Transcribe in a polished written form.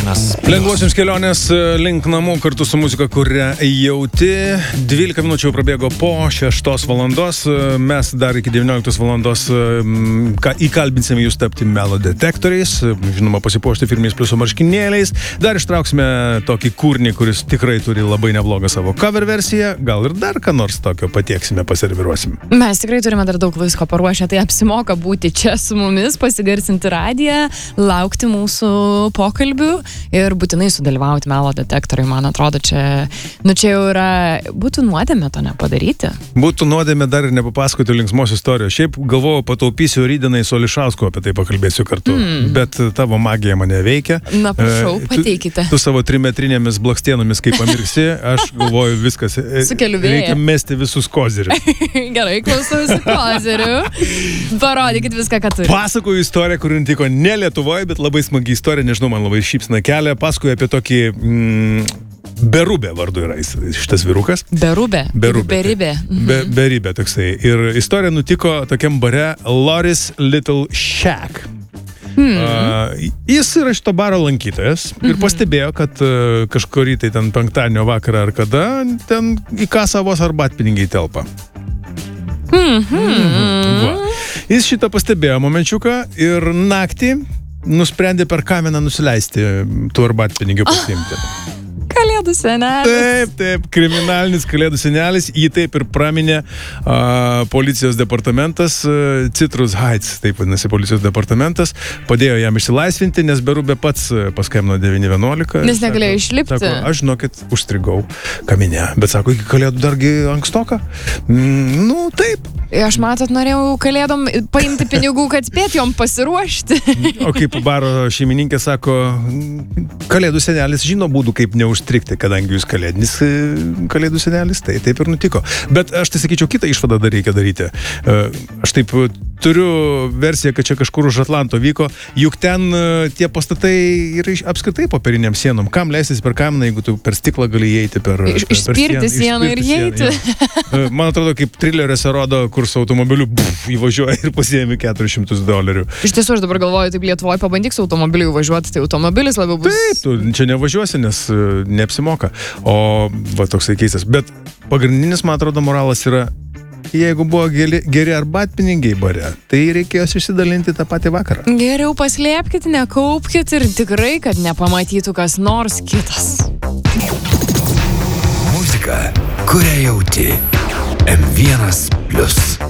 M1. Lengvosiams kelionės link namų kartu su muzika, kurią jauti. 12 minučių prabėgo po 6 valandos. Mes dar iki 19 valandos įkalbinsime jūs tapti melo detektoriais. Žinoma, pasipuošti firminiais pliuso marškinėliais. Dar ištrauksime tokį kūrinį, kuris tikrai turi labai neblogą savo cover versiją. Gal ir dar ką nors tokio patieksime, paserviruosim. Mes tikrai turime dar daug visko paruošę, tai apsimoka būti čia su mumis, pasigarsinti radiją, laukti mūsų pokalbių ir būtinai sudalyvauti melo detektoriui. Man atrodo, čia jau yra, būtų nuodėmė to nepadaryti. Būtų nuodėmė dar ir nepapasakoti linksmos istorijos. Šiaip galvojau, pataupysiu Rydiną į Solišausko, apie tai pakalbėsiu kartu. Bet tavo magija mane veikia. Na, prašau, pateikite. Tu savo 3-metrinėmis blakstienomis kaip pamirksi, aš galvoju viskas. Sukeliu vėją. Reikia mesti visus kozirius. Gerai, klausau visų kozirių. Parodykit viską, ką turi. Pasakoju istoriją, kuri nutiko ne Lietuvoje, bet labai smagi istorija, nežinau, man labai šypsina kelia. Pasakoju apie tokį Berubė vardu yra šitas vyrukas. Berubė. Beribė toksai. Ir istorija nutiko tokiam bare Loris Little Shack. Jis yra šito baro lankytojas ir pastebėjo, kad kažkurį tai ten penktadienio vakarą ar kada ten į kasą vos arbatpinigiai telpa. Jis šitą pastebėjo momenčiuką ir naktį nusprendė per kaminą nusileisti tų arbatpinigių pasiimti. Kalėdų senelis. Taip, kriminalinis kalėdų senelis, jį taip ir praminė policijos departamentas, Citrus Heights, taip vadinasi policijos departamentas, padėjo jam išsilaisvinti, nes Berubė pats paskambino 911. Nes negalėjo išlipti. Sako, aš žinokit, užstrigau kamine, bet sako, iki kalėdų dargi ankstoka. Nu, taip. Aš matot, norėjau kalėdom paimti pinigų, kad spėt jom pasiruošti. O kaip baro šeimininkė sako, kalėdų senelis žino būdų, kaip neužstrigti, kadangi jūs kalėdų senelis, tai taip ir nutiko. Bet aš tai sakyčiau, kitą išvadą dar reikia daryti. Aš taip turiu versiją, kad čia kažkur už Atlanto vyko, juk ten tie pastatai yra apskritai popieriniam sienom. Kam leistis per kaminą, jeigu tu per stiklą gali įeiti per išspirti sieną ir įeiti. Man atrodo, kaip trileriuose rodo, kur su automobiliu įvažiuoja ir pasiėmė $400. Iš tiesų, aš dabar galvoju, taip Lietuvoje pabandyk su automobiliu važiuoti, tai automobilis labiau bus... Taip, tu čia nevažiuosi, nes neapsimoka. O va toksai keistas. Bet pagrindinis, man atrodo, moralas yra, jeigu buvo geri arbatpinigiai bare, tai reikėjo išsidalinti tą patį vakarą. Geriau paslėpkit, nekaupkit ir tikrai, kad nepamatytų kas nors kitas. Muzika, kurią jauti. M1+.